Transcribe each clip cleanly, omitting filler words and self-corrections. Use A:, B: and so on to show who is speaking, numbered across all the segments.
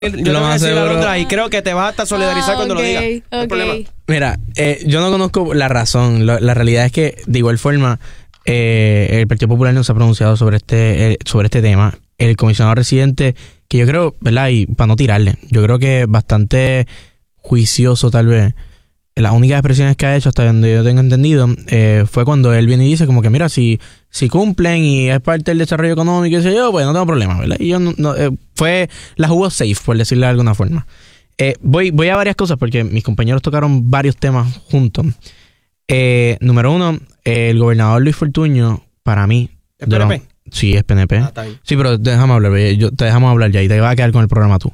A: Yo lo más seguro. Y creo que te vas hasta solidarizar cuando lo digas. No hay problema.
B: Mira, yo no conozco la razón. La realidad es que, de igual forma, el Partido Popular no se ha pronunciado sobre este tema. El comisionado residente, que yo creo, ¿verdad? Y para no tirarle, yo creo que bastante juicioso tal vez. Las únicas expresiones que ha hecho, hasta donde yo tengo entendido, fue cuando él viene y dice como que mira, si cumplen y es parte del desarrollo económico y sé yo, pues no tengo problema, ¿verdad? Y yo la jugó safe, por decirlo de alguna forma. Voy a varias cosas porque mis compañeros tocaron varios temas juntos. Número uno, el gobernador Luis Fortuño, para mí...
A: ¿Es PNP?
B: Sí, es PNP.
A: Está bien.
B: Sí, pero déjame hablar, te dejamos hablar ya y te vas a quedar con el programa tú.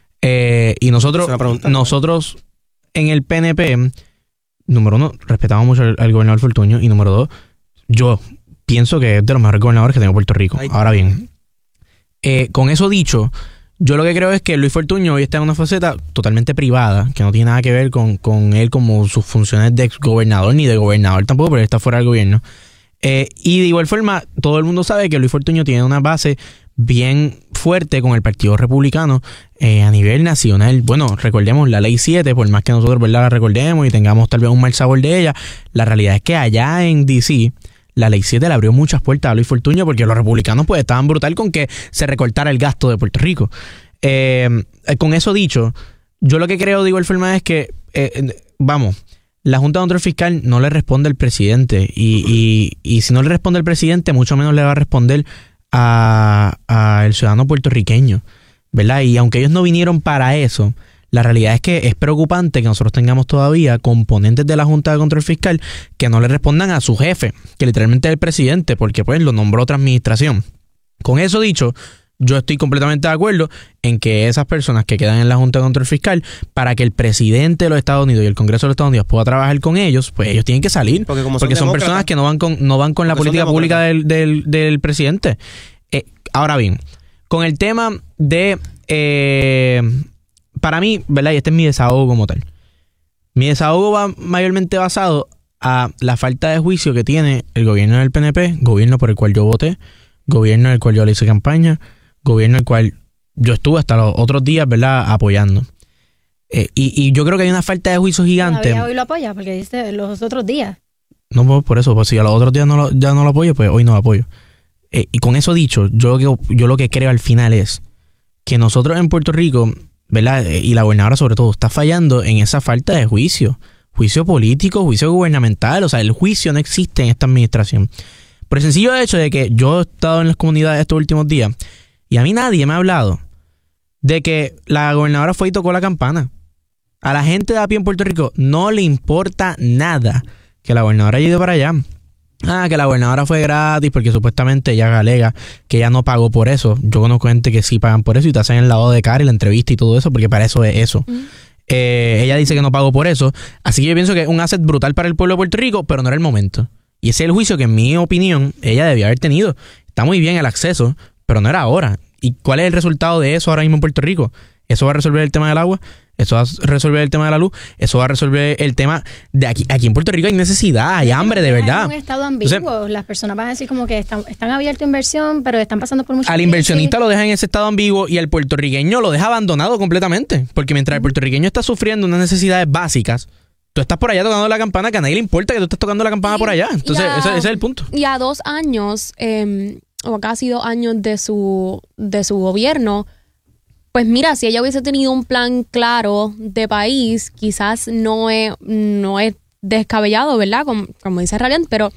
B: Y nosotros en el PNP, número uno, respetamos mucho al gobernador Fortuño, y número dos, yo pienso que es de los mejores gobernadores que tengo Puerto Rico. Ahora bien, con eso dicho, yo lo que creo es que Luis Fortuño hoy está en una faceta totalmente privada, que no tiene nada que ver con él como sus funciones de exgobernador ni de gobernador tampoco, porque él está fuera del gobierno. Y de igual forma, todo el mundo sabe que Luis Fortuño tiene una base bien fuerte con el Partido Republicano a nivel nacional. Bueno, recordemos la Ley 7, por más que nosotros, ¿verdad?, la recordemos y tengamos tal vez un mal sabor de ella, la realidad es que allá en D.C., la Ley 7 le abrió muchas puertas a Luis Fortuño porque los republicanos pues estaban brutal con que se recortara el gasto de Puerto Rico. Con eso dicho, yo lo que creo de igual forma es que, la Junta de Control Fiscal no le responde al presidente y si no le responde al presidente, mucho menos le va a responder al ciudadano puertorriqueño, ¿verdad? Y aunque ellos no vinieron para eso, la realidad es que es preocupante que nosotros tengamos todavía componentes de la Junta de Control Fiscal que no le respondan a su jefe, que literalmente es el presidente, porque pues lo nombró otra administración. Con eso dicho, yo estoy completamente de acuerdo en que esas personas que quedan en la Junta de Control Fiscal, para que el presidente de los Estados Unidos y el Congreso de los Estados Unidos pueda trabajar con ellos, pues ellos tienen que salir, porque son personas que no van con la política pública del presidente. Ahora bien, con el tema de... para mí, ¿verdad? Y este es mi desahogo como tal. Mi desahogo va mayormente basado a la falta de juicio que tiene el gobierno del PNP, gobierno por el cual yo voté, gobierno del cual yo le hice campaña, gobierno el cual yo estuve hasta los otros días, ¿verdad?, apoyando. Y yo creo que hay una falta de juicio gigante.
C: Hoy lo apoya, porque dice los otros días.
B: No, pues por eso, pues si a los otros días ya no lo apoyo, pues hoy no lo apoyo. Y con eso dicho, yo lo que creo al final es que nosotros en Puerto Rico, ¿verdad?, y la gobernadora sobre todo, está fallando en esa falta de juicio. Juicio político, juicio gubernamental. O sea, el juicio no existe en esta administración. Por el sencillo hecho de que yo he estado en las comunidades estos últimos días y a mí nadie me ha hablado de que la gobernadora fue y tocó la campana. A la gente de a pie en Puerto Rico no le importa nada que la gobernadora haya ido para allá. Que la gobernadora fue gratis porque supuestamente ella alega que ella no pagó por eso. Yo conozco gente que sí pagan por eso y te hacen el lavado de cara y la entrevista y todo eso, porque para eso es eso. Ella dice que no pagó por eso. Así que yo pienso que es un asset brutal para el pueblo de Puerto Rico, pero no era el momento. Y ese es el juicio que, en mi opinión, ella debía haber tenido. Está muy bien el acceso, pero no era ahora. ¿Y cuál es el resultado de eso ahora mismo en Puerto Rico? ¿Eso va a resolver el tema del agua? ¿Eso va a resolver el tema de la luz? ¿Eso va a resolver el tema de aquí en Puerto Rico hay necesidad, hay hambre de verdad?
C: Es un estado ambiguo. Entonces, las personas van a decir como que están abiertos a inversión, pero están pasando por mucha
B: crisis. Al inversionista lo deja en ese estado ambiguo y al puertorriqueño lo deja abandonado completamente. Porque mientras el puertorriqueño está sufriendo unas necesidades básicas, tú estás por allá tocando la campana, que a nadie le importa que tú estés tocando la campana por allá. Entonces, ese es el punto.
D: Y a 2 años, o casi 2 años de su gobierno, pues mira, si ella hubiese tenido un plan claro de país, quizás no es descabellado, ¿verdad? Como dice Radiant, pero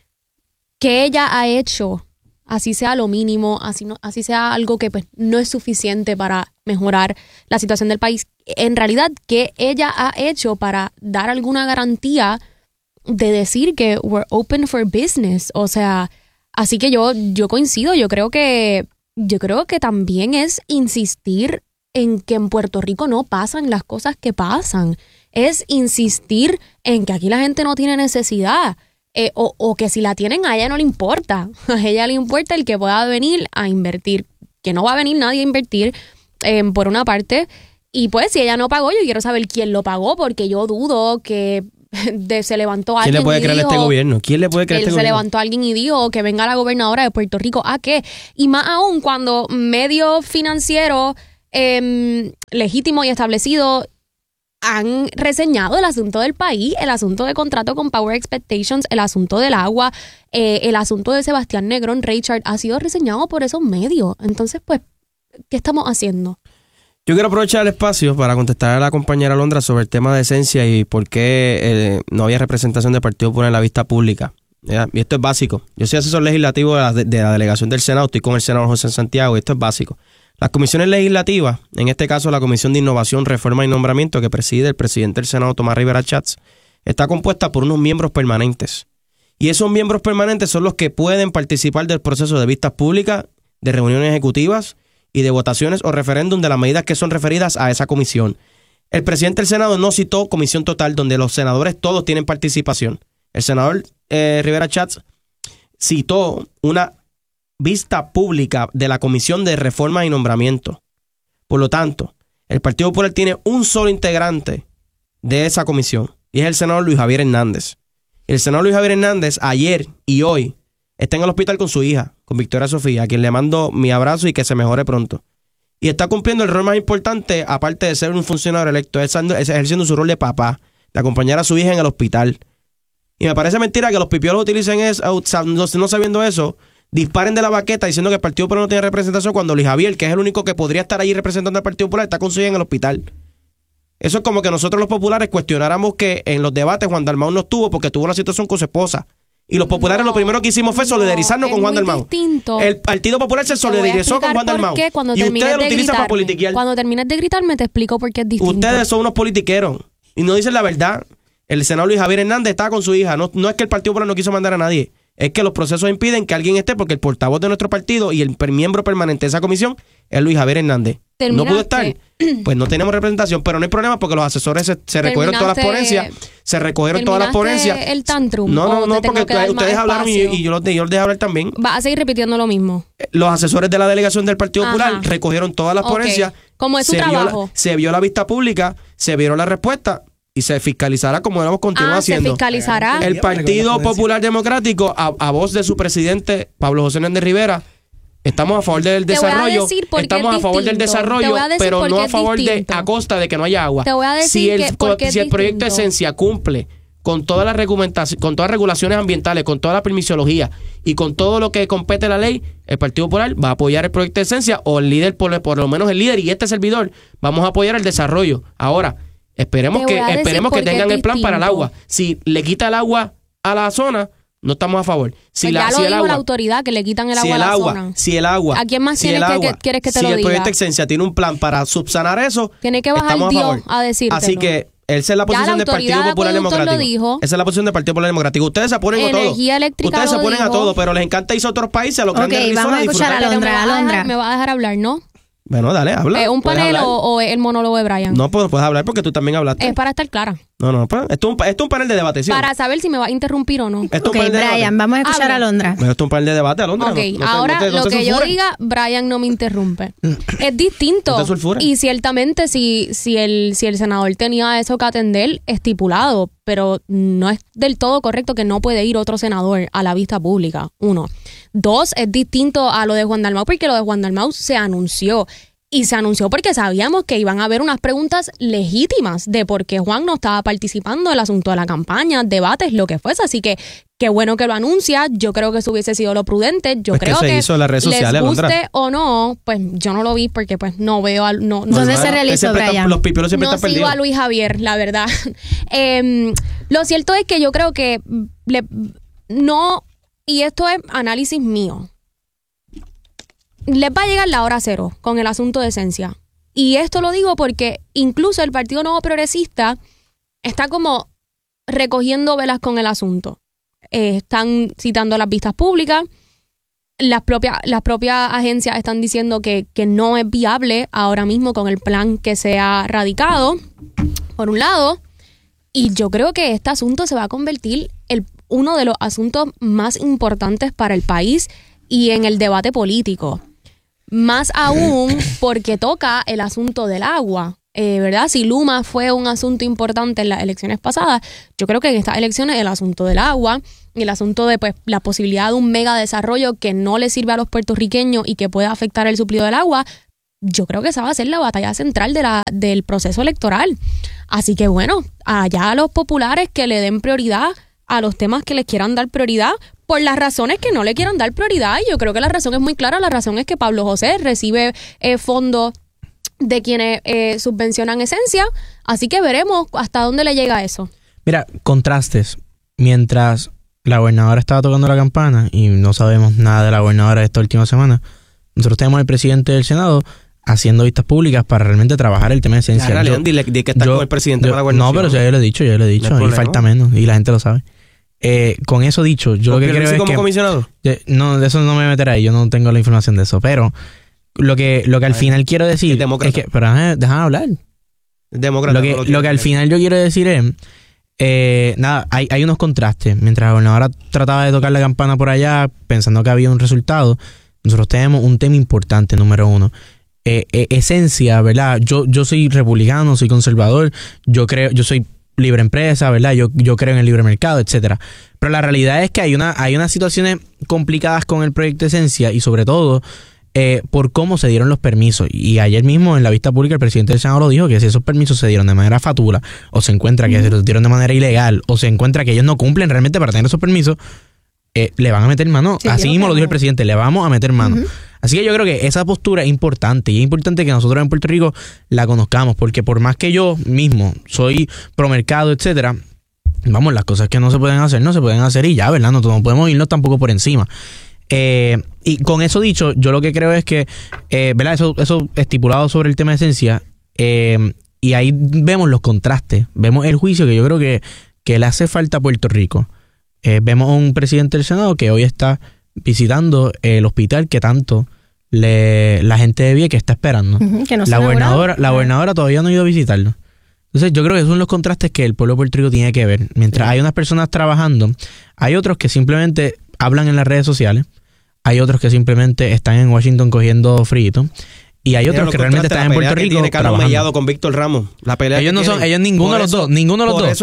D: que ella ha hecho, así sea lo mínimo, así sea algo que pues no es suficiente para mejorar la situación del país, en realidad, ¿qué ella ha hecho para dar alguna garantía de decir que we're open for business? O sea, así que yo coincido, yo creo que también es insistir en que en Puerto Rico no pasan las cosas que pasan. Es insistir en que aquí la gente no tiene necesidad. O que si la tienen, a ella no le importa. A ella le importa el que pueda venir a invertir. Que no va a venir nadie a invertir, por una parte. Y pues, si ella no pagó, yo quiero saber quién lo pagó, porque yo dudo que se levantó alguien.
A: ¿Quién le puede creer a este gobierno? ¿Quién le puede creer a este gobierno?
D: Se levantó alguien y dijo que venga la gobernadora de Puerto Rico. ¿A qué? Y más aún cuando medios financieros legítimo y establecido, han reseñado el asunto del país, el asunto de contrato con Power Expectations, el asunto del agua, el asunto de Sebastián Negrón, Richard, ha sido reseñado por esos medios. Entonces, pues, ¿qué estamos haciendo?
A: Yo quiero aprovechar el espacio para contestar a la compañera Alondra sobre el tema de esencia y por qué no había representación del Partido Popular en la vista pública. ¿Ya? Y esto es básico. Yo soy asesor legislativo de la delegación del Senado, estoy con el senador José Santiago, y esto es básico. Las comisiones legislativas, en este caso la Comisión de Innovación, Reforma y Nombramiento que preside el presidente del Senado, Tomás Rivera Schatz, está compuesta por unos miembros permanentes. Y esos miembros permanentes son los que pueden participar del proceso de vistas públicas, de reuniones ejecutivas y de votaciones o referéndum de las medidas que son referidas a esa comisión. El presidente del Senado no citó comisión total donde los senadores todos tienen participación. El senador Rivera Schatz citó una vista pública de la Comisión de Reforma y Nombramiento. Por lo tanto, el Partido Popular tiene un solo integrante de esa comisión y es el senador Luis Javier Hernández. El senador Luis Javier Hernández ayer y hoy está en el hospital con su hija, con Victoria Sofía, a quien le mando mi abrazo y que se mejore pronto. Y está cumpliendo el rol más importante, aparte de ser un funcionario electo, es ejerciendo su rol de papá, de acompañar a su hija en el hospital. Y me parece mentira que los pipiolos utilicen eso, no sabiendo eso, disparen de la baqueta diciendo que el Partido Popular no tiene representación cuando Luis Javier, que es el único que podría estar allí representando al Partido Popular, está con su hija en el hospital. Eso es como que nosotros los populares cuestionáramos que en los debates Juan Dalmau no estuvo porque tuvo una situación con su esposa. Y los populares lo primero que hicimos fue solidarizarnos con Juan Dalmau.
D: Distinto.
A: El Partido Popular se solidarizó con Juan Dalmau. Y ustedes lo utilizan para politiquear.
D: Cuando termines de gritarme te explico por qué es distinto.
A: Ustedes son unos politiqueros y no dicen la verdad. El senador Luis Javier Hernández está con su hija. No es que el Partido Popular no quiso mandar a nadie. Es que los procesos impiden que alguien esté porque el portavoz de nuestro partido y el miembro permanente de esa comisión es Luis Javier Hernández. No pudo estar. Pues no tenemos representación, pero no hay problema porque los asesores se recogieron todas las ponencias. Se recogieron todas las ponencias.
D: El tantrum.
A: No, porque ustedes hablaron y yo los dejé hablar también.
D: Va a seguir repitiendo lo mismo.
A: Los asesores de la delegación del Partido Popular recogieron todas las ponencias.
D: Como es su trabajo.
A: Se vio la vista pública, se vieron las respuestas. Y se fiscalizará como hemos continuado haciendo.
D: Se fiscalizará.
A: El Partido Popular Democrático, a voz de su presidente, Pablo José Hernández Rivera, estamos a favor del desarrollo. Estamos a favor del desarrollo, pero no a favor a costa de que no haya agua.
D: Te voy a decir
A: si el proyecto de Esencia cumple con todas las regulaciones ambientales, con toda la permisología y con todo lo que compete la ley, el Partido Popular va a apoyar el proyecto de Esencia o el líder, por lo menos el líder y este servidor, vamos a apoyar el desarrollo. Ahora, Esperemos que tengan el plan para el agua. Si le quita el agua a la zona, no estamos a favor.
D: La autoridad que le quitan el agua a la zona.
A: Si el agua.
D: ¿A quién más quieres que te lo diga?
A: Si el proyecto de Esencia tiene un plan para subsanar eso,
D: tiene que bajar Dios a decírtelo.
A: Así que esa es la posición del Partido Popular Democrático. Esa es la posición del Partido Popular Democrático. Ustedes se oponen a todo. Ustedes se oponen a todo, pero les encanta irse a otros países, a los grandes resorts.
C: Vamos a escuchar a Alondra.
D: Me va a dejar hablar, ¿no?
A: Bueno, dale, habla.
D: ¿Un panel o el monólogo de Brian?
A: No, pues puedes hablar porque tú también hablaste.
D: Es para estar clara.
A: No, pues, esto es un panel de debate, ¿sí?
D: Para saber si me va a interrumpir o no.
C: Brian, vamos a escuchar a Alondra.
A: Esto es un panel de debate, Alondra.
D: Ok, ahora lo que yo diga, Brian no me interrumpe. Es distinto. Y ciertamente si el senador tenía eso que atender, estipulado, pero no es del todo correcto que no puede ir otro senador a la vista pública. 1. 2, es distinto a lo de Juan Dalmau porque lo de Juan Dalmau se anunció. Y se anunció porque sabíamos que iban a haber unas preguntas legítimas de por qué Juan no estaba participando en el asunto de la campaña, debates, lo que fuese. Así que qué bueno que lo anuncia. Yo creo que eso hubiese sido lo prudente. Yo creo que
A: hizo en las redes sociales,
D: les guste
A: Alondra.
D: O no, pues yo no lo vi porque pues no veo...
C: ¿Dónde se realizó, Brian?
A: Los pipiolos siempre están perdidos.
D: No sigo a Luis Javier, la verdad. Lo cierto es que yo creo que y esto es análisis mío, les va a llegar la hora cero con el asunto de Esencia. Y esto lo digo porque incluso el Partido Nuevo Progresista está como recogiendo velas con el asunto. Están citando las vistas públicas. Las propias agencias están diciendo que no es viable ahora mismo con el plan que se ha radicado, por un lado. Y yo creo que este asunto se va a convertir en uno de los asuntos más importantes para el país y en el debate político. Más aún porque toca el asunto del agua, ¿verdad? Si Luma fue un asunto importante en las elecciones pasadas, yo creo que en estas elecciones el asunto del agua y el asunto de la posibilidad de un mega desarrollo que no le sirve a los puertorriqueños y que pueda afectar el suplido del agua yo creo que esa va a ser la batalla central del proceso electoral. Así que bueno, allá a los populares que le den prioridad a los temas que les quieran dar prioridad, por las razones que no le quieran dar prioridad. Y yo creo que la razón es muy clara. La razón es que Pablo José recibe fondos de quienes subvencionan Esencia. Así que veremos hasta dónde le llega eso.
B: Mira, contrastes. Mientras la gobernadora estaba tocando la campana y no sabemos nada de la gobernadora esta última semana, nosotros tenemos al presidente del Senado haciendo vistas públicas para realmente trabajar el tema de Esencia.
A: Dile que está con el presidente para la gobernación.
B: No, pero ya yo lo he dicho, y falta menos, y la gente lo sabe. Con eso dicho, yo lo que creo es
A: como
B: que...
A: comisionado?
B: No, de eso no me meteré ahí, yo no tengo la información de eso, pero lo que al final quiero decir es que... Pero déjame hablar.
A: Demócrata.
B: Lo que al final yo quiero decir es... nada, hay unos contrastes. Mientras la gobernadora trataba de tocar la campana por allá, pensando que había un resultado, nosotros tenemos un tema importante, número uno. Esencia, ¿verdad? Yo soy republicano, soy conservador, yo soy libre empresa, ¿verdad? Yo creo en el libre mercado, etcétera. Pero la realidad es que hay unas situaciones complicadas con el proyecto Esencia y sobre todo por cómo se dieron los permisos. Y ayer mismo en la vista pública el presidente del Senado lo dijo, que si esos permisos se dieron de manera fatula o se encuentra que se los dieron de manera ilegal o se encuentra que ellos no cumplen realmente para tener esos permisos, le van a meter mano. Sí, así mismo lo dijo el presidente, le vamos a meter mano. Así que yo creo que esa postura es importante y es importante que nosotros en Puerto Rico la conozcamos, porque por más que yo mismo soy pro mercado, etcétera, vamos, las cosas que no se pueden hacer y ya, ¿verdad? No podemos irnos tampoco por encima. Y con eso dicho, yo lo que creo es que, ¿verdad? Eso estipulado sobre el tema de Esencia, y ahí vemos los contrastes, vemos el juicio que yo creo que le hace falta a Puerto Rico. Vemos a un presidente del Senado que hoy está visitando el hospital que tanto la gente de Vieques está esperando.
C: Que no
B: la gobernadora todavía no ha ido a visitarlo. Entonces yo creo que esos son los contrastes que el pueblo de Puerto Rico tiene que ver. Mientras hay unas personas trabajando, hay otros que simplemente hablan en las redes sociales, hay otros que simplemente están en Washington cogiendo frito, y hay otros que realmente están en Puerto Rico
A: tiene Carlos Mellado con Víctor Ramos. La pelea
B: ellos no son, ellos ninguno de los dos, ninguno de los dos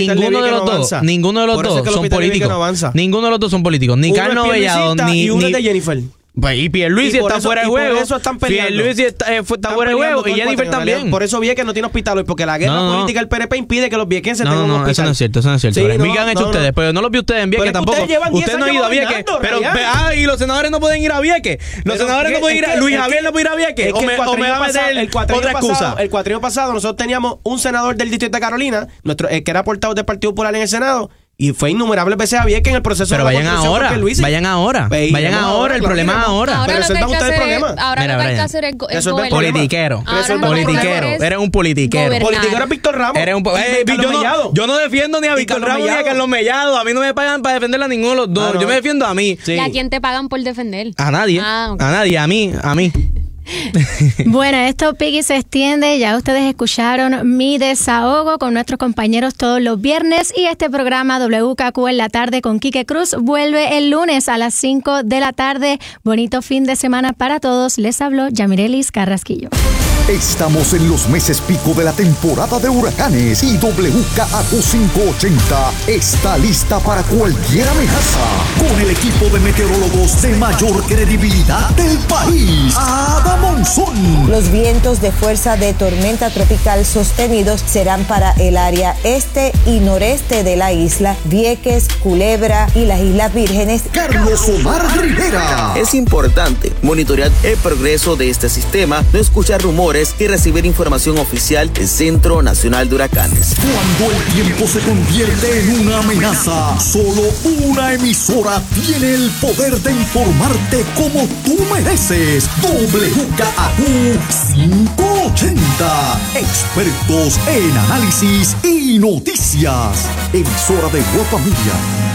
B: son políticos. Ninguno de los dos son políticos, ni Carlos Mellado
A: ni uno de Jennifer.
B: Pues, y Pierluisi está fuera de juego. Pierluisi está fuera de juego y Jennifer también.
A: Por eso Vieques no tiene hospital hoy, porque la guerra política del PNP impide que los viequenses tengan un hospital.
B: Eso no es cierto. Sí, ¿qué han hecho ustedes? Pero no los vi ustedes en Vieques tampoco. Usted no ha ido a Vieques. Pero, y los senadores no pueden ir a Vieques. Los senadores no pueden ir a... Luis Javier no puede ir a Vieques. O me va a meter otra excusa.
A: El cuatrienio pasado nosotros teníamos un senador del Distrito de Carolina, que era portavoz del Partido Popular en el Senado, y fue innumerables veces a Vieques en el proceso
B: de la construcción. Vayan ahora. El problema es ahora.
A: Pero resuelvan ustedes el problema.
D: Ahora lo que hay que hacer es
B: politiquero. Eres un politiquero.
A: Politiquero es Víctor Ramos.
B: Yo no defiendo ni a Víctor Ramos ni a Carlos Mellado. A mí no me pagan para defenderla a ninguno de los dos. Yo me defiendo a mí.
D: ¿Y a quién te pagan por defender?
B: A nadie. A nadie. A mí.
C: Bueno, esto, Piggy, se extiende. Ya ustedes escucharon mi desahogo con nuestros compañeros todos los viernes, y este programa WKQ en la tarde con Quique Cruz vuelve el lunes a las 5 de la tarde. Bonito fin de semana para todos. Les habló Yamirelis Carrasquillo.
E: Estamos en los meses pico de la temporada de huracanes y WKQ 580 está lista para cualquier amenaza con el equipo de meteorólogos de mayor credibilidad del país. Ada Monzón.
F: Los vientos de fuerza de tormenta tropical sostenidos serán para el área este y noreste de la isla, Vieques, Culebra y las Islas Vírgenes.
E: Carlos Omar Rivera.
G: Es importante monitorear el progreso de este sistema, no escuchar rumores y recibir información oficial del Centro Nacional de Huracanes.
E: Cuando el tiempo se convierte en una amenaza, solo una emisora tiene el poder de informarte como tú mereces. WKQ 580. Expertos en análisis y noticias. Emisora de Voz Familia.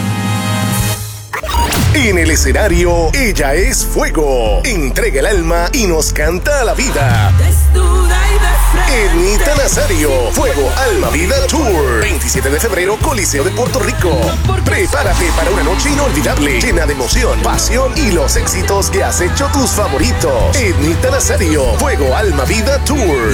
E: En el escenario, ella es fuego. Entrega el alma y nos canta la vida. Desnuda y de frente. Ednita Nazario, Fuego, Alma, Vida Tour. 27 de febrero, Coliseo de Puerto Rico. Prepárate para una noche inolvidable, llena de emoción, pasión y los éxitos que has hecho tus favoritos. Ednita Nazario, Fuego, Alma, Vida Tour.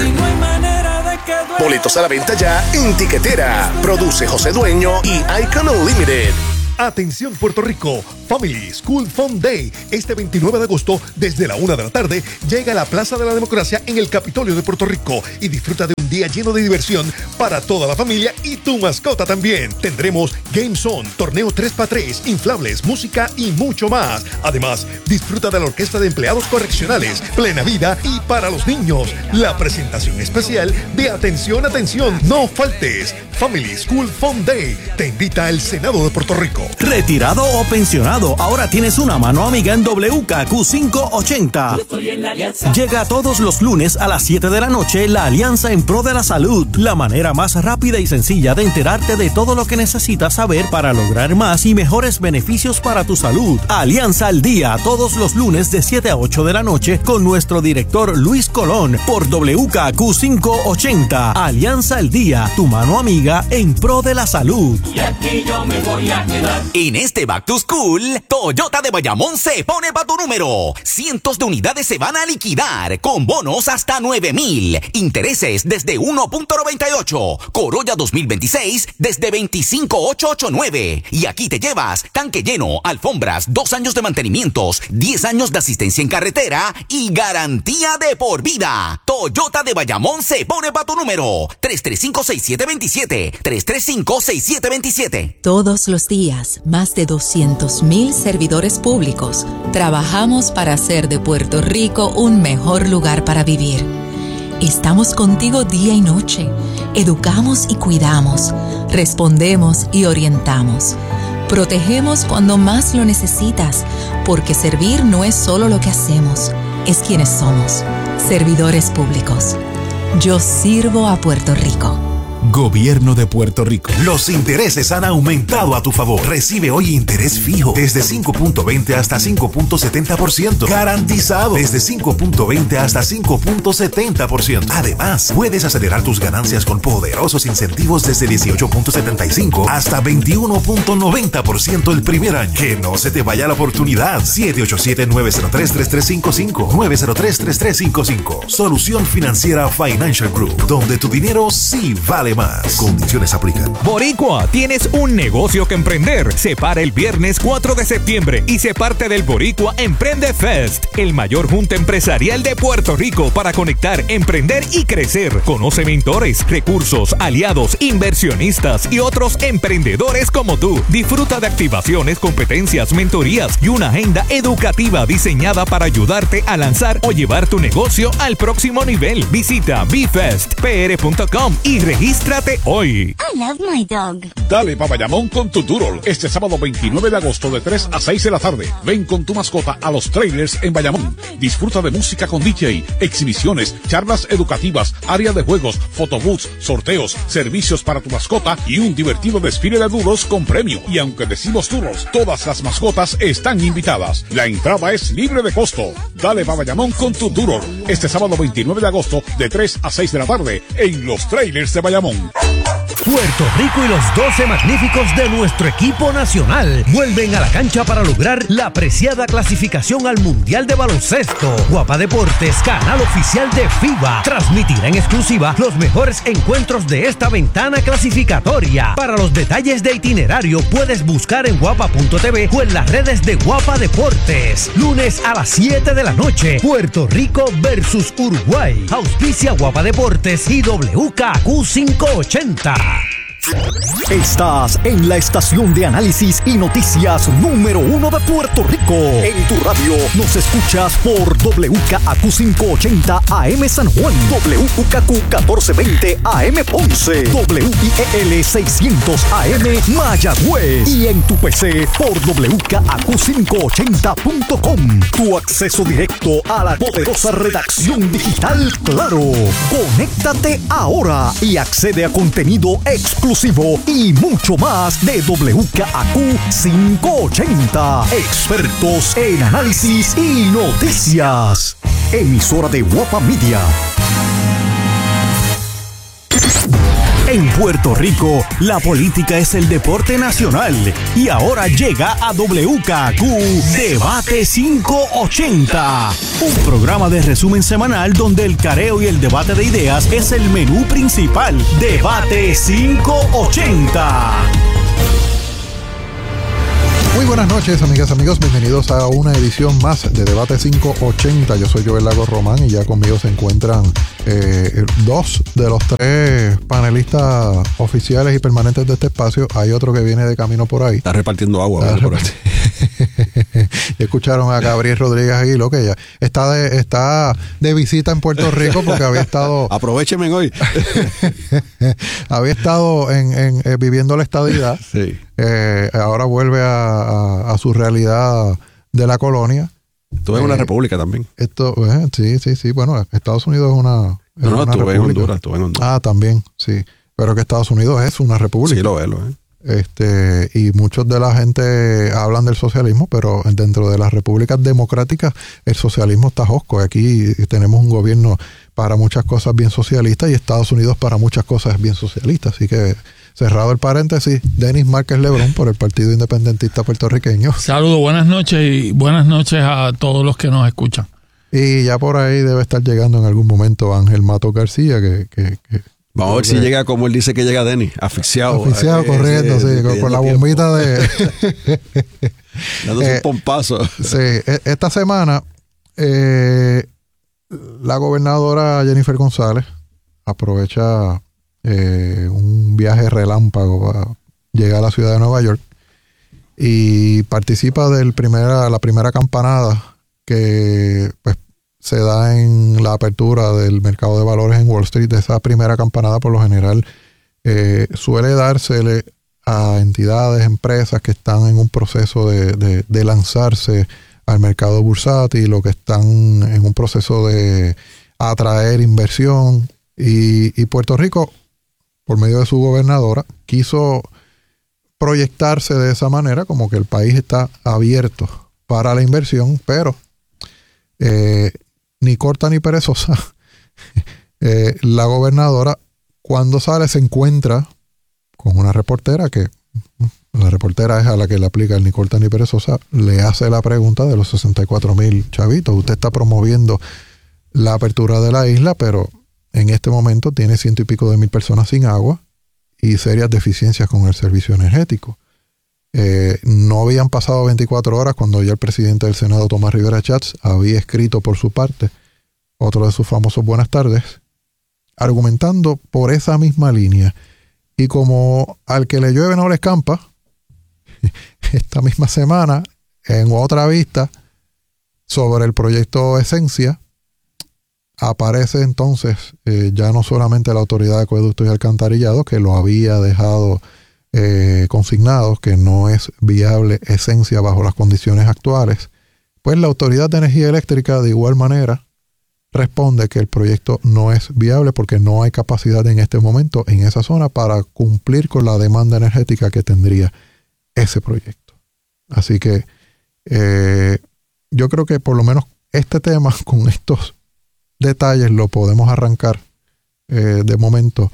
E: Boletos a la venta ya en Tiquetera. Produce José Dueño y Icon Unlimited.
H: Atención Puerto Rico, Family School Fun Day. Este 29 de agosto, desde la 1 de la tarde, llega a la Plaza de la Democracia en el Capitolio de Puerto Rico y disfruta de un día lleno de diversión para toda la familia y tu mascota también. Tendremos Game Zone, torneo 3x3, inflables, música y mucho más. Además, disfruta de la Orquesta de Empleados Correccionales, Plena Vida y para los niños. La presentación especial de Atención, no faltes. Family School Fun Day te invita al Senado de Puerto Rico.
I: Retirado o pensionado, ahora tienes una mano amiga en WKQ 580. Llega todos los lunes a las 7 de la noche la Alianza en Pro de la Salud, la manera más rápida y sencilla de enterarte de todo lo que necesitas saber para lograr más y mejores beneficios para tu salud. Alianza al Día, todos los lunes de 7 a 8 de la noche con nuestro director Luis Colón por WKQ 580. Alianza al Día, tu mano amiga en pro de la salud.
J: Y aquí yo me voy a quedar.
K: En este Back to School, Toyota de Bayamón se pone pa' tu número. Cientos de unidades se van a liquidar con bonos hasta 9,000. Intereses desde 1.98. Corolla 2026 desde 25,889. Y aquí te llevas tanque lleno, alfombras, 2 años de mantenimientos, 10 años de asistencia en carretera y garantía de por vida. Toyota de Bayamón se pone pa' tu número. 335-6727. 335-6727.
L: Todos los días, más de 200,000 servidores públicos trabajamos para hacer de Puerto Rico un mejor lugar para vivir. Estamos contigo día y noche. Educamos y cuidamos. Respondemos y orientamos. Protegemos cuando más lo necesitas, porque servir no es solo lo que hacemos, es quienes somos. Servidores públicos. Yo sirvo a Puerto Rico.
M: Gobierno de Puerto Rico. Los intereses han aumentado a tu favor. Recibe hoy interés fijo desde 5.20 hasta 5.70%. Garantizado desde 5.20 hasta 5.70%. Además, puedes acelerar tus ganancias con poderosos incentivos desde 18.75 hasta 21.90% el primer año. Que no se te vaya la oportunidad. 787-903-3355. 903-3355. Solución Financiera Financial Group, donde tu dinero sí vale más. Condiciones aplican.
N: Boricua, tienes un negocio que emprender. Se para el viernes 4 de septiembre y se parte del Boricua Emprende Fest, el mayor junta empresarial de Puerto Rico para conectar, emprender y crecer. Conoce mentores, recursos, aliados, inversionistas y otros emprendedores como tú. Disfruta de activaciones, competencias, mentorías y una agenda educativa diseñada para ayudarte a lanzar o llevar tu negocio al próximo nivel. Visita bfestpr.com y regístrate hoy.
O: I love my dog.
P: Dale pa' Bayamón con tu Doodle. Este sábado 29 de agosto de 3 a 6 de la tarde. Ven con tu mascota a los trailers en Bayamón. Disfruta de música con DJ, exhibiciones, charlas educativas, área de juegos, photobooths, sorteos, servicios para tu mascota y un divertido desfile de Doodles con premio. Y aunque decimos Doodles, todas las mascotas están invitadas. La entrada es libre de costo. Dale pa' Bayamón con tu Doodle. Este sábado 29 de agosto de 3 a 6 de la tarde en los trailers de Bayamón.
Q: Puerto Rico y los 12 magníficos de nuestro equipo nacional vuelven a la cancha para lograr la preciada clasificación al Mundial de Baloncesto. Guapa Deportes, canal oficial de FIBA, transmitirá en exclusiva los mejores encuentros de esta ventana clasificatoria. Para los detalles de itinerario puedes buscar en guapa.tv o en las redes de Guapa Deportes. Lunes a las 7 de la noche, Puerto Rico versus Uruguay. Auspicia Guapa Deportes y WKQ 580.
R: Estás en la estación de análisis y noticias número 1 de Puerto Rico. En tu radio nos escuchas por WKQ 580 AM San Juan, WKQ 1420 AM Ponce, WIEL 600 AM Mayagüez y en tu PC por WKQ580.com. Tu acceso directo a la poderosa redacción digital Claro. Conéctate ahora y accede a contenido exclusivo y mucho más de WKQ 580. Expertos en análisis y noticias. Emisora de Guapa Media. En Puerto Rico, la política es el deporte nacional y ahora llega a WKQ Debate 580, un programa de resumen semanal donde el careo y el debate de ideas es el menú principal. Debate 580.
O: Muy buenas noches, amigas, amigos. Bienvenidos a una edición más de Debate 580. Yo soy Joel Lagos Román y ya conmigo se encuentran dos de los tres panelistas oficiales y permanentes de este espacio. Hay otro que viene de camino por ahí.
S: Está repartiendo agua.
O: Escucharon a Gabriel Rodríguez Aguiló, que ya está de visita en Puerto Rico porque había estado...
S: Aprovechenme hoy.
O: Había estado viviendo la estadidad.
S: Sí.
O: Ahora vuelve a su realidad de la colonia.
S: Estuve en una república también.
O: Sí. Bueno, Estados Unidos es una
S: estuve en Honduras.
O: Ah, también, sí. Pero que Estados Unidos es una república.
S: Sí, lo es.
O: Y muchos de la gente hablan del socialismo, pero dentro de las repúblicas democráticas el socialismo está josco. Aquí tenemos un gobierno para muchas cosas bien socialista y Estados Unidos para muchas cosas bien socialista. Así que, cerrado el paréntesis, Denis Márquez Lebrón por el Partido Independentista Puertorriqueño.
T: Saludos, buenas noches y buenas noches a todos los que nos escuchan.
O: Y ya por ahí debe estar llegando en algún momento Ángel Mato García, que
S: vamos a ver si llega como él dice que llega Denis, asfixiado.
O: Asfixiado, corriendo, sí, con la bombita de...
S: dándose un pompazo.
O: Sí, esta semana la gobernadora Jennifer González aprovecha un viaje relámpago para llegar a la ciudad de Nueva York y participa de la primera campanada que pues se da en la apertura del mercado de valores en Wall Street. Esa primera campanada por lo general suele dársele a entidades, empresas que están en un proceso de lanzarse al mercado bursátil o que están en un proceso de atraer inversión. Y Puerto Rico, por medio de su gobernadora, quiso proyectarse de esa manera, como que el país está abierto para la inversión, pero ni corta ni perezosa. La gobernadora, cuando sale, se encuentra con una reportera que la reportera es a la que le aplica el ni corta ni perezosa, le hace la pregunta de los 64,000 chavitos. Usted está promoviendo la apertura de la isla, pero en este momento tiene 100 y pico de mil personas sin agua y serias deficiencias con el servicio energético. No habían pasado 24 horas cuando ya el presidente del Senado, Tomás Rivera Chats, había escrito por su parte otro de sus famosos buenas tardes, argumentando por esa misma línea. Y como al que le llueve no le escampa, esta misma semana, en otra vista sobre el proyecto Esencia, aparece entonces ya no solamente la Autoridad de Acueductos y Alcantarillados, que lo había dejado consignados, que no es viable Esencia bajo las condiciones actuales, pues la Autoridad de Energía Eléctrica de igual manera responde que el proyecto no es viable porque no hay capacidad en este momento en esa zona para cumplir con la demanda energética que tendría ese proyecto. Así que yo creo que por lo menos este tema con estos detalles lo podemos arrancar de momento.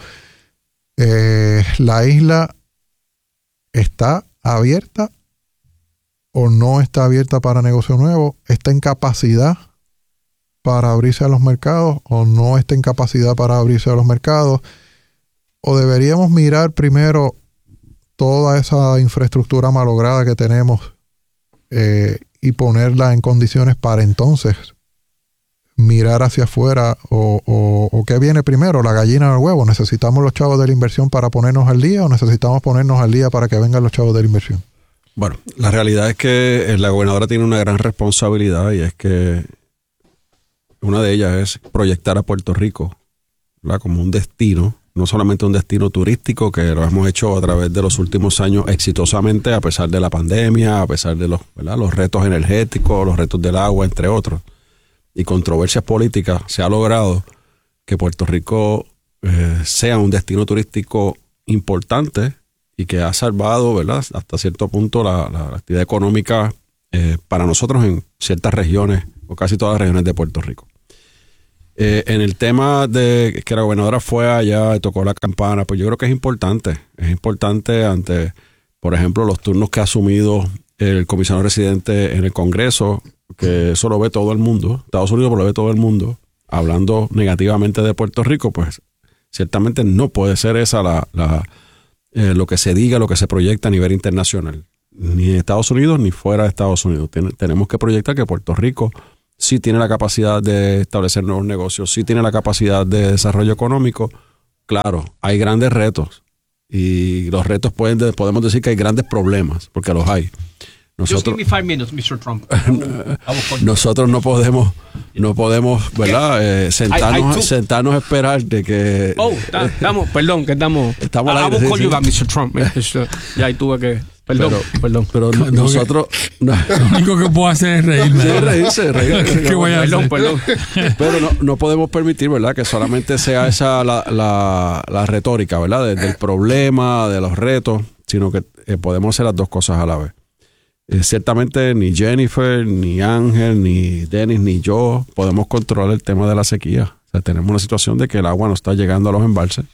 O: La isla está abierta o no está abierta para negocio nuevo, está en capacidad para abrirse a los mercados o no está en capacidad para abrirse a los mercados, o deberíamos mirar primero toda esa infraestructura malograda que tenemos y ponerla en condiciones para entonces mirar hacia afuera o qué viene primero, la gallina o el huevo. ¿Necesitamos los chavos de la inversión para ponernos al día o necesitamos ponernos al día para que vengan los chavos de la inversión?
S: Bueno, la realidad es que la gobernadora tiene una gran responsabilidad y es que una de ellas es proyectar a Puerto Rico, ¿verdad?, como un destino, no solamente un destino turístico, que lo hemos hecho a través de los últimos años exitosamente, a pesar de la pandemia, a pesar de los retos energéticos, los retos del agua, entre otros, y controversias políticas. Se ha logrado que Puerto Rico sea un destino turístico importante y que ha salvado, ¿verdad?, hasta cierto punto la actividad económica para nosotros en ciertas regiones o casi todas las regiones de Puerto Rico. En el tema de que la gobernadora fue allá y tocó la campana, pues yo creo que es importante ante, por ejemplo, los turnos que ha asumido el comisionado residente en el Congreso, que eso lo ve todo el mundo, Estados Unidos lo ve todo el mundo, hablando negativamente de Puerto Rico, pues ciertamente no puede ser esa lo que se diga, lo que se proyecta a nivel internacional. ni en Estados Unidos ni fuera de Estados Unidos. Tenemos que proyectar que Puerto Rico sí tiene la capacidad de establecer nuevos negocios, sí tiene la capacidad de desarrollo económico. Claro, hay grandes retos y los retos podemos decir que hay grandes problemas, porque los hay. Nosotros,
B: Just give me 5 minutes, Mr. Trump.
S: nosotros no podemos, ¿verdad? Sentarnos a esperar de que...
B: estamos I will call you back, Mr. Trump. Ya ahí tuve que... Perdón.
S: Pero nosotros...
T: Lo único que puedo hacer es reírme.
S: Sí, reírse.
T: ¿Qué voy a hacer?
S: Perdón. Pero no podemos permitir, ¿verdad?, que solamente sea esa la retórica, ¿verdad?, del problema, de los retos, sino que podemos hacer las dos cosas a la vez. Ciertamente ni Jennifer, ni Ángel, ni Dennis, ni yo podemos controlar el tema de la sequía. O sea, tenemos una situación de que el agua no está llegando a los embalses.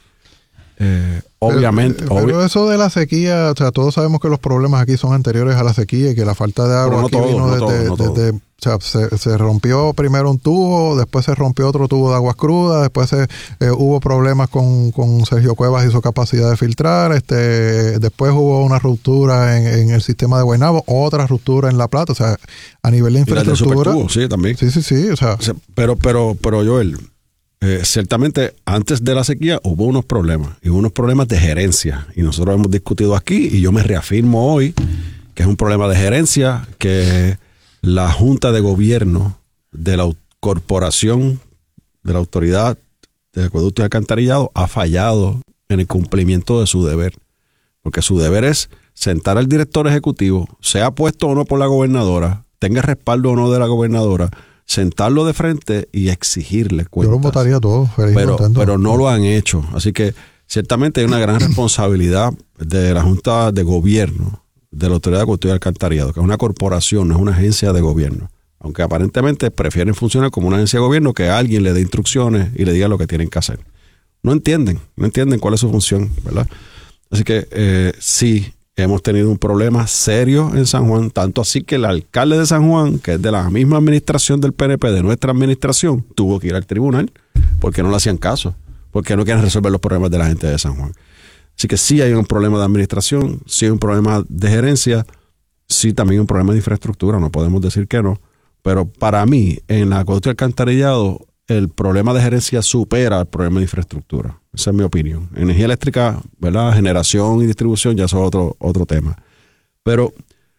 S: Obviamente.
O: Pero eso de la sequía, o sea, todos sabemos que los problemas aquí son anteriores a la sequía y que la falta de agua aquí vino desde o sea, se rompió primero un tubo, después se rompió otro tubo de aguas crudas, después hubo problemas con Sergio Cuevas y su capacidad de filtrar, después hubo una ruptura en el sistema de Guaynabo, otra ruptura en La Plata, o sea, a nivel de infraestructura.
S: Sí, también.
O: Sí, o sea,
S: pero Joel, ciertamente antes de la sequía hubo unos problemas de gerencia, y nosotros hemos discutido aquí, y yo me reafirmo hoy que es un problema de gerencia, que la Junta de Gobierno de la corporación, de la Autoridad de Acueducto y Alcantarillado, ha fallado en el cumplimiento de su deber, porque su deber es sentar al director ejecutivo, sea puesto o no por la gobernadora, tenga respaldo o no de la gobernadora, sentarlo de frente y exigirle cuentas.
O: Yo lo votaría a todos.
S: Pero no lo han hecho. Así que ciertamente hay una gran responsabilidad de la Junta de Gobierno de la Autoridad de Acueducto y Alcantarillado, que es una corporación, no es una agencia de gobierno. Aunque aparentemente prefieren funcionar como una agencia de gobierno, que alguien le dé instrucciones y le diga lo que tienen que hacer. No entienden cuál es su función, ¿verdad? Así que sí, hemos tenido un problema serio en San Juan, tanto así que el alcalde de San Juan, que es de la misma administración del PNP, de nuestra administración, tuvo que ir al tribunal porque no le hacían caso, porque no quieren resolver los problemas de la gente de San Juan. Así que sí hay un problema de administración, sí hay un problema de gerencia, sí también un problema de infraestructura, no podemos decir que no, pero para mí, en la acueducto y alcantarillado, el problema de gerencia supera el problema de infraestructura. Esa es mi opinión. Energía eléctrica, ¿verdad? Generación y distribución, ya eso es otro tema. Pero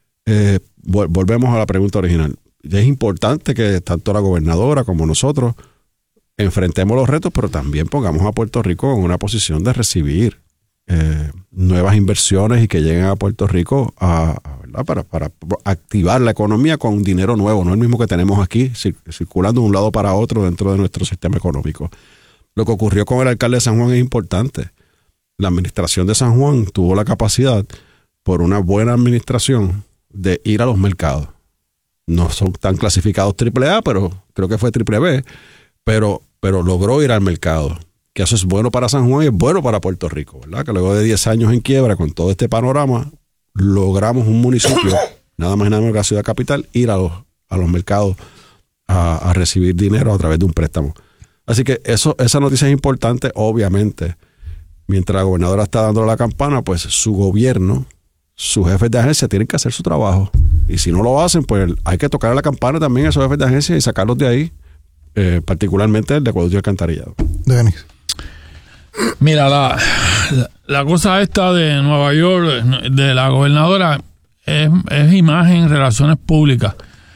S: volvemos a la pregunta original. Ya es importante que tanto la gobernadora como nosotros enfrentemos los retos, pero también pongamos a Puerto Rico en una posición de recibir nuevas inversiones y que lleguen a Puerto Rico ¿verdad? Para activar la economía con dinero nuevo, no el mismo que tenemos aquí, circulando de un lado para otro dentro de nuestro sistema económico. Lo que ocurrió con el alcalde de San Juan es importante. La administración de San Juan tuvo la capacidad, por una buena administración, de ir a los mercados. No son tan clasificados AAA, pero creo que fue BBB, pero logró ir al mercado. Que eso es bueno para San Juan y es bueno para Puerto Rico, ¿verdad? Que luego de 10 años en quiebra, con todo este panorama, logramos un municipio, nada más y nada menos que la ciudad capital, ir a los mercados a recibir dinero a través de un préstamo. Así que esa noticia es importante, obviamente. Mientras la gobernadora está dándole la campana, pues su gobierno, sus jefes de agencia tienen que hacer su trabajo. Y si no lo hacen, pues hay que tocar la campana también a esos jefes de agencia y sacarlos de ahí, particularmente el de acueducto y alcantarillado.
O: Denis.
T: Mira, la cosa esta de Nueva York, de la gobernadora, es imagen, relaciones públicas.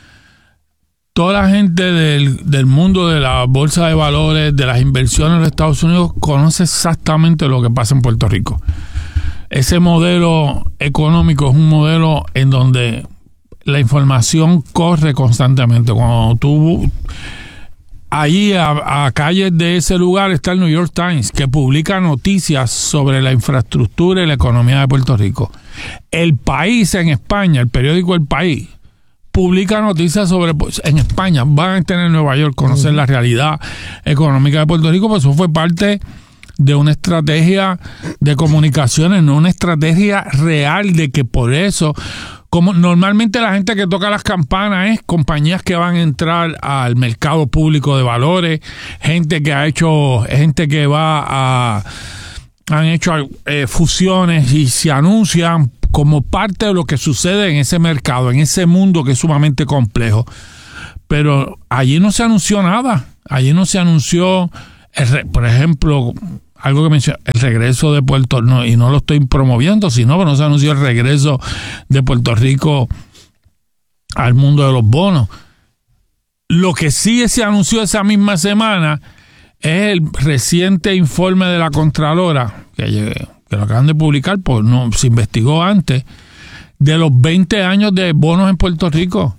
T: Toda la gente del mundo de la bolsa de valores, de las inversiones en los Estados Unidos, conoce exactamente lo que pasa en Puerto Rico. Ese modelo económico es un modelo en donde la información corre constantemente. Cuando tú... Allí a calles de ese lugar está el New York Times, que publica noticias sobre la infraestructura y la economía de Puerto Rico. El País en España, el periódico El País, publica noticias sobre... En España van a estar en Nueva York, conocer la realidad económica de Puerto Rico, pues eso fue parte de una estrategia de comunicaciones, no una estrategia real de que por eso... Como normalmente la gente que toca las campanas es compañías que van a entrar al mercado público de valores, gente que han hecho fusiones y se anuncian como parte de lo que sucede en ese mercado, en ese mundo que es sumamente complejo. Pero allí no se anunció nada. Allí no se anunció, por ejemplo, algo que mencioné, el regreso de Puerto Rico, y no lo estoy promoviendo, sino que no se anunció el regreso de Puerto Rico al mundo de los bonos. Lo que sí se anunció esa misma semana es el reciente informe de la Contralora, que lo acaban de publicar, pues no se investigó antes, de los 20 años de bonos en Puerto Rico.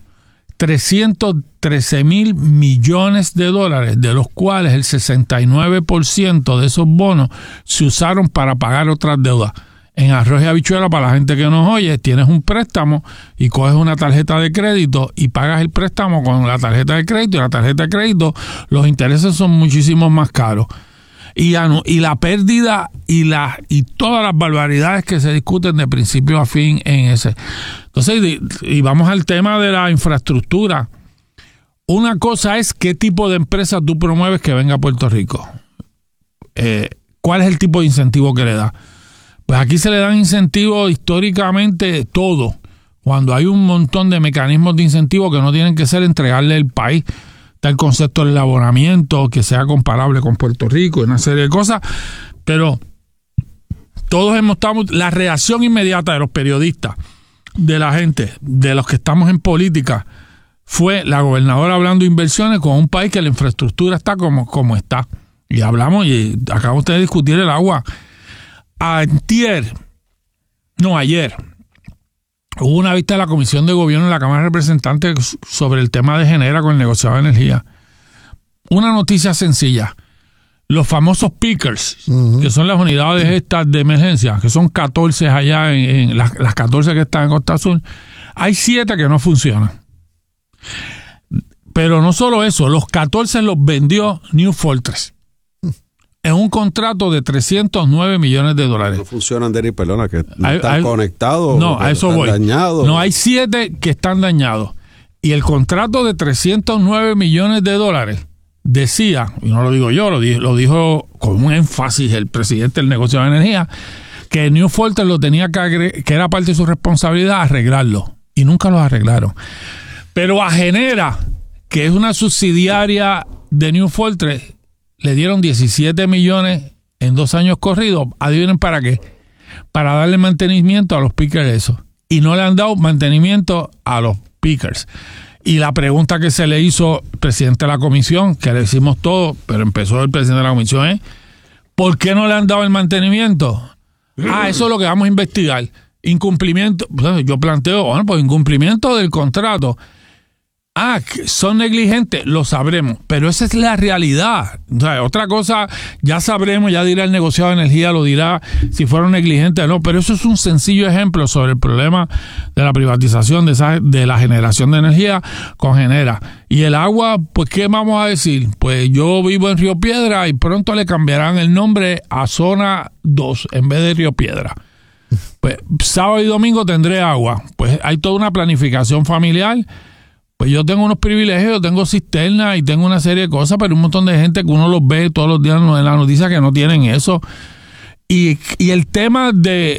T: 313 millones de dólares, de los cuales el 69% de esos bonos se usaron para pagar otras deudas. En arroz y habichuela, para la gente que nos oye, tienes un préstamo y coges una tarjeta de crédito y pagas el préstamo con la tarjeta de crédito, y la tarjeta de crédito, los intereses son muchísimo más caros. Y la pérdida y todas las barbaridades que se discuten de principio a fin en ese. Entonces, y vamos al tema de la infraestructura. Una cosa es qué tipo de empresa tú promueves que venga a Puerto Rico. ¿Cuál es el tipo de incentivo que le da? Pues aquí se le dan incentivos históricamente todo. Cuando hay un montón de mecanismos de incentivo que no tienen que ser entregarle al país. Está el concepto del abonamiento, que sea comparable con Puerto Rico y una serie de cosas. Pero todos hemos estado... La reacción inmediata de los periodistas, de la gente, de los que estamos en política, fue la gobernadora hablando de inversiones con un país que la infraestructura está como está. Y hablamos, y acabamos de discutir el agua. Ayer, hubo una vista de la Comisión de Gobierno en la Cámara de Representantes sobre el tema de Genera con el negociado de energía. Una noticia sencilla. Los famosos pickers, que son las unidades estas de emergencia, que son 14 allá, en las 14 que están en Costa Azul, hay 7 que no funcionan. Pero no solo eso, los 14 los vendió New Fortress en un contrato de 309 millones de dólares.
S: No funcionan, Denis, perdona, que no están conectados.
T: No, a eso voy.
S: Dañados.
T: No, hay 7 que están dañados. Y el contrato de 309 millones de dólares decía, y no lo digo yo, lo dijo con un énfasis el presidente del negocio de energía, que New Fortress lo tenía que era parte de su responsabilidad arreglarlo. Y nunca lo arreglaron. Pero a Genera, que es una subsidiaria de New Fortress, le dieron 17 millones en 2 años corridos. Adivinen para qué. Para darle mantenimiento a los pickers esos. Y no le han dado mantenimiento a los pickers. Y la pregunta que se le hizo al presidente de la comisión, que le hicimos todo, pero empezó el presidente de la comisión, es ¿por qué no le han dado el mantenimiento? Eso es lo que vamos a investigar. Incumplimiento. Yo planteo, bueno, pues incumplimiento del contrato. Son negligentes, lo sabremos, pero esa es la realidad. O sea, otra cosa, ya sabremos, ya dirá el negociado de energía, lo dirá si fueron negligentes o no, pero eso es un sencillo ejemplo sobre el problema de la privatización de la generación de energía con Genera. Y el agua, pues, ¿qué vamos a decir? Pues yo vivo en Río Piedra y pronto le cambiarán el nombre a Zona 2 en vez de Río Piedra. Pues sábado y domingo tendré agua. Pues hay toda una planificación familiar. Pues yo tengo unos privilegios, tengo cisterna y tengo una serie de cosas, pero un montón de gente que uno los ve todos los días en la noticia que no tienen eso. Y el tema de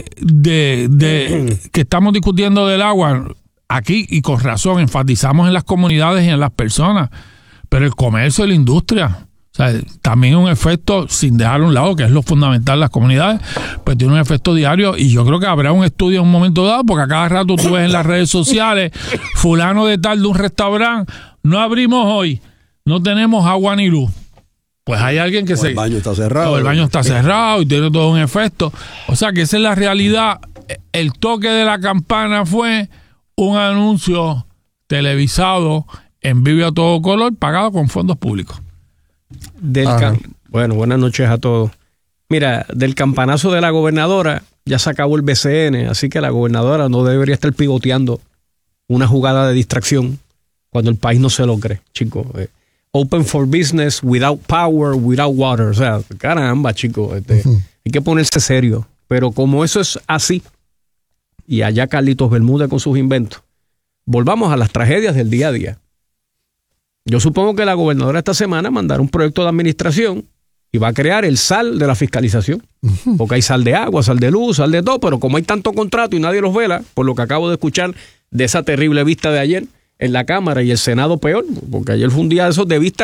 T: que estamos discutiendo del agua, aquí, y con razón, enfatizamos en las comunidades y en las personas, pero el comercio y la industria, o sea, también un efecto, sin dejar a un lado, que es lo fundamental de las comunidades, pues tiene un efecto diario, y yo creo que habrá un estudio en un momento dado, porque a cada rato tú ves en las redes sociales, fulano de tal de un restaurante, no abrimos hoy, no tenemos agua ni luz. Pues hay alguien que
S: el baño está cerrado.
T: El baño está cerrado y tiene todo un efecto. O sea que esa es la realidad. El toque de la campana fue un anuncio televisado en vivo a todo color, pagado con fondos públicos.
A: Bueno, buenas noches a todos. Mira, del campanazo de la gobernadora ya se acabó el BCN, así que la gobernadora no debería estar pivoteando una jugada de distracción cuando el país no se lo cree, chicos. Open for business, without power, without water. O sea, caramba, chicos, hay que ponerse serio. Pero como eso es así, y allá Carlitos Bermúdez con sus inventos, volvamos a las tragedias del día a día. Yo supongo que la gobernadora esta semana mandará un proyecto de administración
U: y va a crear el SAL de la fiscalización. Porque hay SAL de agua, SAL de luz, SAL de todo, pero como hay tanto contrato y nadie los vela, por lo que acabo de escuchar de esa terrible vista de ayer en la Cámara y el Senado peor, porque ayer fue un día de esos de vista